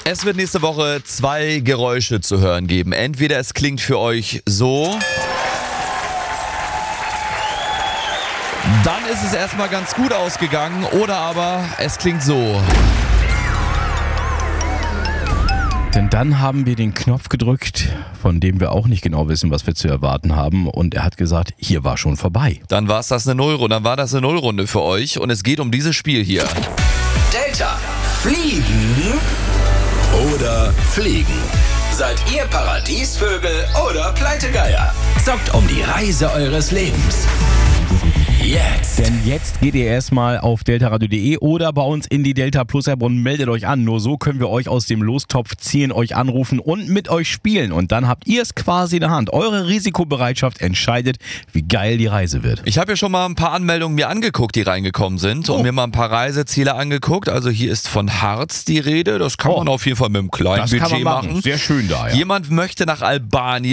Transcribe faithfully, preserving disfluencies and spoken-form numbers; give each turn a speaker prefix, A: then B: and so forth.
A: Es wird nächste Woche zwei Geräusche zu hören geben. Entweder es klingt für euch so. Dann ist es erstmal ganz gut ausgegangen. Oder aber es klingt so.
B: Denn dann haben wir den Knopf gedrückt, von dem wir auch nicht genau wissen, was wir zu erwarten haben. Und er hat gesagt, hier war schon vorbei.
A: Dann war es das eine Nullrunde. Dann war das eine Nullrunde für euch. Und es geht um dieses Spiel hier.
C: Delta fliegen oder fliegen? Seid ihr Paradiesvögel oder Pleitegeier? Zockt um die Reise eures Lebens. Jetzt.
B: Denn jetzt geht ihr erstmal auf deltaradio punkt de oder bei uns in die Delta Plus App und meldet euch an. Nur so können wir euch aus dem Lostopf ziehen, euch anrufen und mit euch spielen. Und dann habt ihr es quasi in der Hand. Eure Risikobereitschaft entscheidet, wie geil die Reise wird.
A: Ich habe ja schon mal ein paar Anmeldungen mir angeguckt, die reingekommen sind. Und
B: Oh.
A: mir mal ein paar Reiseziele angeguckt. Also hier ist von Harz die Rede. Das kann
B: Oh.
A: man auf jeden Fall mit einem kleinen
B: Das
A: Budget
B: kann man machen.
A: machen.
B: Sehr schön da, ja.
A: Jemand möchte nach Albanien.